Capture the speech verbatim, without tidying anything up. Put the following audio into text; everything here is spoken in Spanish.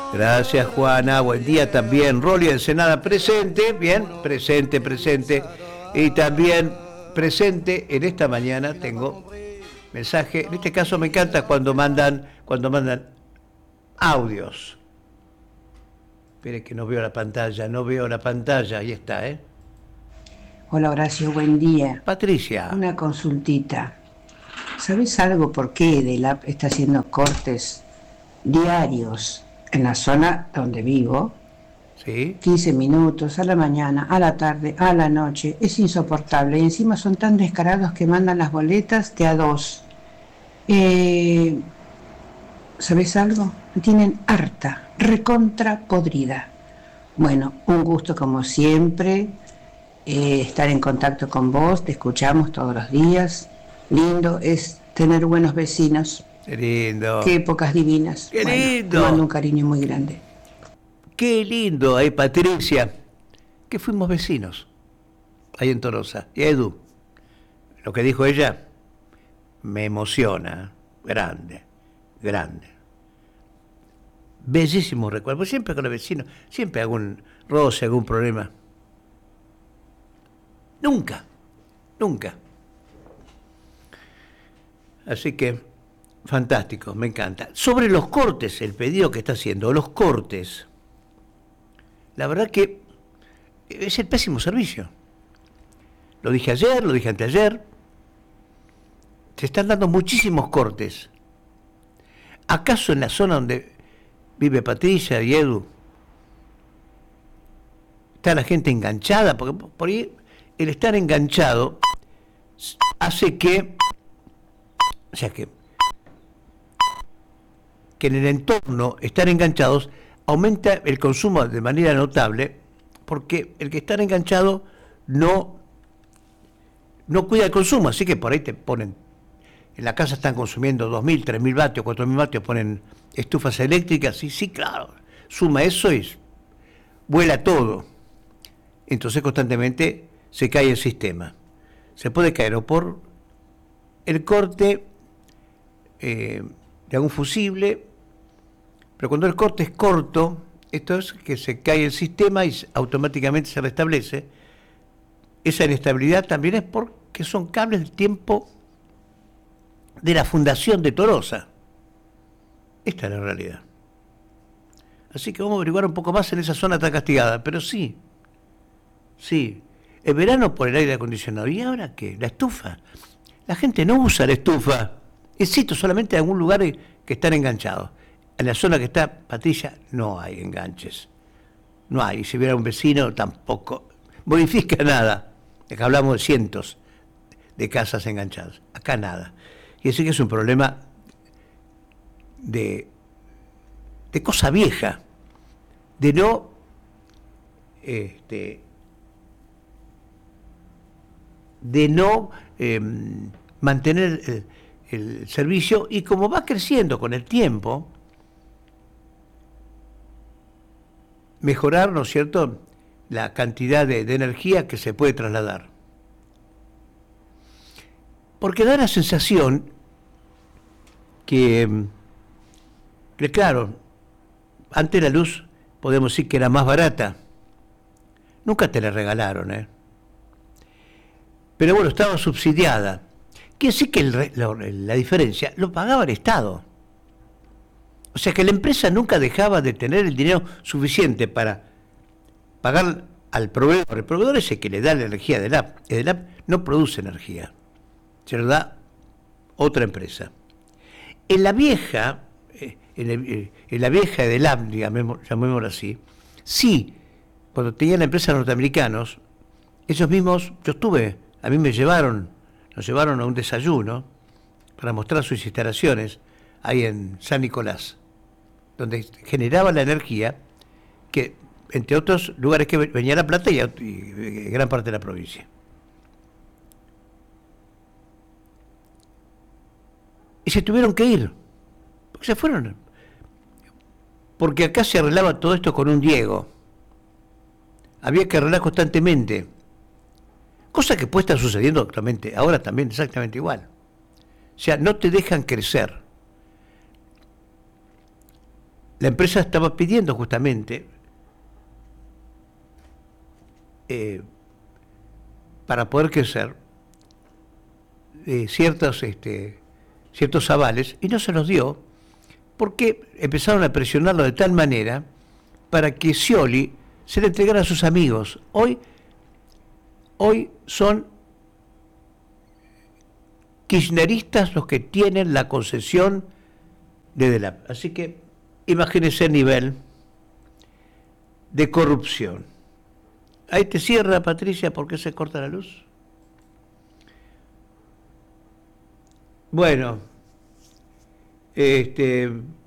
Gracias, Juana. Buen día también. Rolly Ensenada presente. Bien, presente, presente. Y también presente en esta mañana tengo mensaje. En este caso me encanta cuando mandan, cuando mandan audios. Espere que no veo la pantalla, no veo la pantalla. Ahí está, ¿eh? Hola, Horacio, buen día. Patricia. Una consultita. ¿Sabes algo por qué Edelap está haciendo cortes diarios en la zona donde vivo? Sí. quince minutos a la mañana, a la tarde, a la noche. Es insoportable. Y encima son tan descarados que mandan las boletas de a dos. Eh, ¿Sabes algo? Me tienen harta, recontra podrida. Bueno, un gusto como siempre. Eh, estar en contacto con vos, te escuchamos todos los días. Lindo es tener buenos vecinos. Qué lindo. Qué épocas divinas. Qué Bueno, lindo. te mando un cariño muy grande. Qué lindo, ahí Patricia, que fuimos vecinos, ahí en Tolosa. Y Edu, lo que dijo ella, me emociona, grande, grande. Bellísimo recuerdo, porque siempre con los vecinos, siempre algún roce, algún problema. Nunca, nunca. Así que, fantástico, me encanta. Sobre los cortes, el pedido que está haciendo, los cortes. La verdad que es el pésimo servicio. Lo dije ayer, lo dije anteayer. Se están dando muchísimos cortes. ¿Acaso en la zona donde vive Patricia y Edu está la gente enganchada? Porque por ahí el estar enganchado hace que, o sea que, que en el entorno estar enganchados aumenta el consumo de manera notable, porque el que está enganchado no, no cuida el consumo, así que por ahí te ponen, en la casa están consumiendo dos mil, tres mil vatios, cuatro mil vatios, ponen estufas eléctricas, y sí, claro, suma eso y vuela todo. Entonces constantemente se cae el sistema. Se puede caer o por el corte eh, de algún fusible, pero cuando el corte es corto, esto es que se cae el sistema y automáticamente se restablece. Esa inestabilidad también es porque son cables del tiempo de la fundación de Tolosa. Esta es la realidad. Así que vamos a averiguar un poco más en esa zona tan castigada, pero sí, sí, el verano por el aire acondicionado. ¿Y ahora qué? La estufa. La gente no usa la estufa. Insisto, solamente en algún lugar que están enganchados. En la zona que está Patricia no hay enganches. No hay. Si hubiera un vecino tampoco modifica nada. Acá hablamos de cientos de casas enganchadas. Acá nada. Y así que es un problema de, de cosa vieja. De no este, de no eh, mantener el, el servicio, y como va creciendo con el tiempo, mejorar, ¿no es cierto?, la cantidad de, de energía que se puede trasladar. Porque da la sensación que, que, claro, antes la luz, podemos decir que era más barata. Nunca te la regalaron, ¿eh? Pero bueno, estaba subsidiada. Quiere decir que el, la, la diferencia lo pagaba el Estado. O sea que la empresa nunca dejaba de tener el dinero suficiente para pagar al proveedor. El proveedor es el que le da la energía a Edelap. Edelap no produce energía, se lo da otra empresa. En la vieja, en, el, en la vieja Edelap, llamémoslo así, sí, cuando tenían la empresa norteamericanos, ellos mismos, yo estuve, a mí me llevaron, nos llevaron a un desayuno para mostrar sus instalaciones ahí en San Nicolás, donde generaba la energía que, entre otros lugares que venía La Plata y, y gran parte de la provincia. Y se tuvieron que ir, porque se fueron. Porque acá se arreglaba todo esto con un Diego. Había que arreglar constantemente. Cosa que puede estar sucediendo actualmente, ahora también exactamente igual. O sea, no te dejan crecer. la empresa estaba pidiendo justamente eh, para poder crecer eh, ciertos, este, ciertos avales y no se los dio porque empezaron a presionarlo de tal manera para que Scioli se le entregara a sus amigos. Hoy, hoy son kirchneristas los que tienen la concesión de Delap. Así que imagínense el nivel de corrupción. Ahí te cierra, Patricia, ¿por qué se corta la luz? Bueno, este...